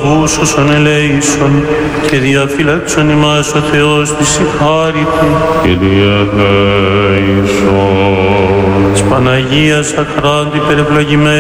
φοβούς όσων ελέησον και διαφύλαξον ημάς ο Θεός της συγχάρητη. Κύριε ελέησον. Της Παναγίας Αχράντη περιπλαγημένη